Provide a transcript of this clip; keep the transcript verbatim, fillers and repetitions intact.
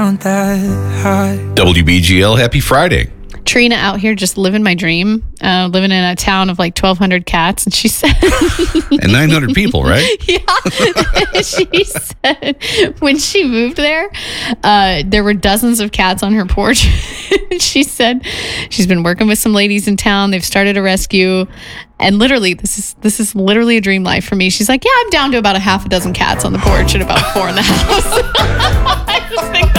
W B G L, happy Friday. Trina out here just living my dream, uh, living in a town of like twelve hundred cats. And she said... and nine hundred people, right? Yeah. She said when she moved there, uh, there were dozens of cats on her porch. She said she's been working with some ladies in town. They've started a rescue. And literally, this is this is literally a dream life for me. She's like, yeah, I'm down to about a half a dozen cats on the porch and about four in the house. I just think